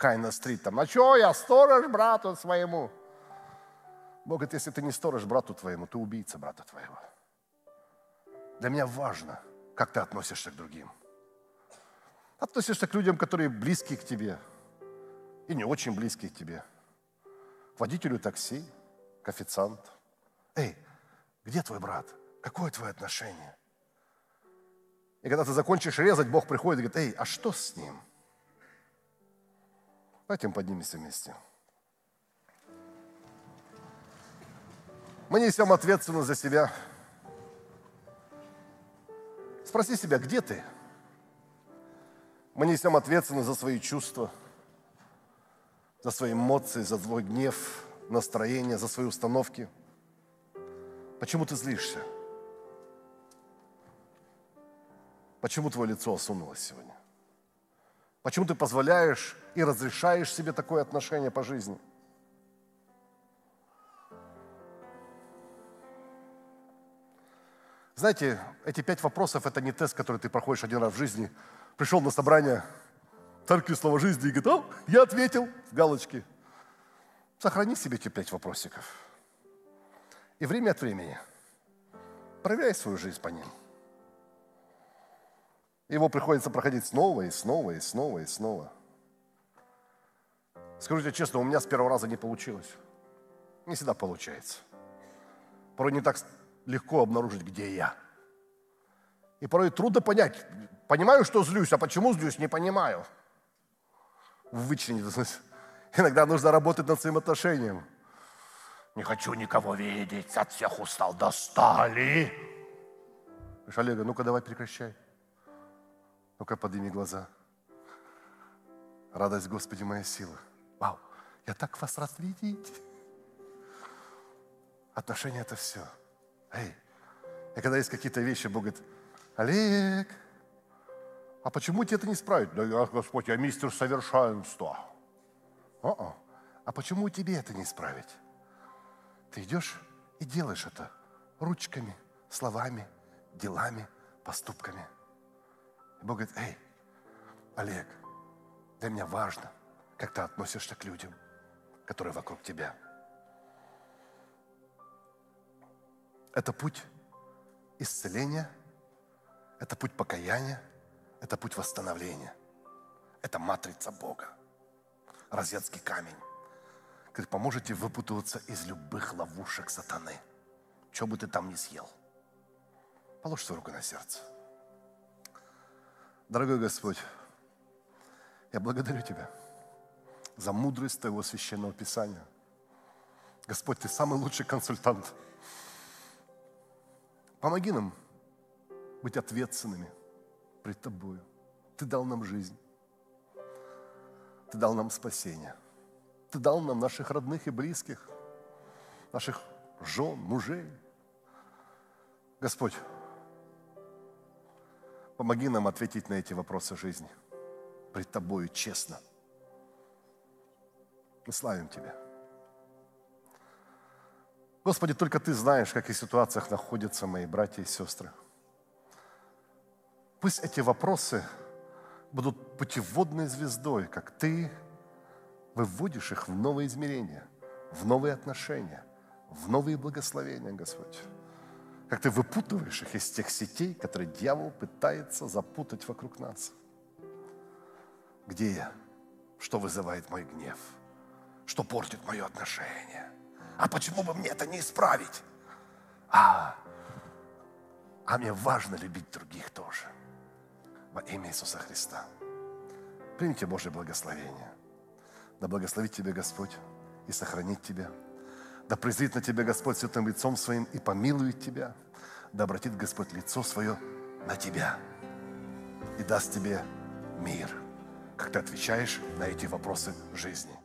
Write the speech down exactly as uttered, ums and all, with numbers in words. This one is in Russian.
Каина-стрит там. А что, я сторож брату своему? Бог говорит, если ты не сторож брату твоему, ты убийца брата твоего. Для меня важно, как ты относишься к другим. Относишься к людям, которые близки к тебе и не очень близки к тебе. К водителю такси, к официанту. Эй, где твой брат? Какое твое отношение? И когда ты закончишь резать, Бог приходит и говорит, эй, а что с ним? Давайте мы поднимемся вместе. Мы несем ответственность за себя. Спроси себя, где ты? Мы несем ответственность за свои чувства, за свои эмоции, за свой гнев, настроение, за свои установки. Почему ты злишься? Почему твое лицо осунулось сегодня? Почему ты позволяешь и разрешаешь себе такое отношение по жизни? Знаете, эти пять вопросов – это не тест, который ты проходишь один раз в жизни. Пришел на собрание церкви Слова Жизни и говорит, о, я ответил с галочки. Сохрани себе эти пять вопросиков. И время от времени проверяй свою жизнь по ним. Его приходится проходить снова и снова и снова и снова. Скажу тебе честно, у меня с первого раза не получилось. Не всегда получается. Порой не так легко обнаружить, где я. И порой трудно понять. Понимаю, что злюсь, а почему злюсь, не понимаю. Вычленить. Иногда нужно работать над своим отношением. Не хочу никого видеть, от всех устал, достали. Говоришь, Олега, ну-ка давай прекращай. Ну-ка подними глаза. Радость Господи моя сила. Вау, я так вас рад видеть. Отношения это все. Эй, и когда есть какие-то вещи, Бог говорит, Олег, а почему тебе это не исправить? Да я, Господь, я мистер совершенства. О-о. А почему тебе это не исправить? Ты идешь и делаешь это ручками, словами, делами, поступками. И Бог говорит, эй, Олег, для меня важно, как ты относишься к людям, которые вокруг тебя. Это путь исцеления, это путь покаяния, это путь восстановления. Это матрица Бога, розетский камень, который поможет тебе выпутываться из любых ловушек сатаны, что бы ты там ни съел. Положь свою руку на сердце. Дорогой Господь, я благодарю Тебя за мудрость Твоего священного Писания. Господь, Ты самый лучший консультант. Помоги нам быть ответственными пред Тобою. Ты дал нам жизнь. Ты дал нам спасение. Ты дал нам наших родных и близких, наших жен, мужей. Господь, помоги нам ответить на эти вопросы жизни пред Тобою честно. Мы славим Тебя. Господи, только Ты знаешь, в каких ситуациях находятся мои братья и сестры. Пусть эти вопросы будут путеводной звездой, как Ты выводишь их в новые измерения, в новые отношения, в новые благословения, Господь. Как Ты выпутываешь их из тех сетей, которые дьявол пытается запутать вокруг нас. Где я? Что вызывает мой гнев? Что портит мое отношение? А почему бы мне это не исправить? А, а мне важно любить других тоже. Во имя Иисуса Христа. Примите Божье благословение. Да благословит тебя Господь и сохранит тебя. Да презрит на тебя Господь святым лицом своим и помилует тебя. Да обратит Господь лицо свое на тебя и даст тебе мир, как ты отвечаешь на эти вопросы жизни.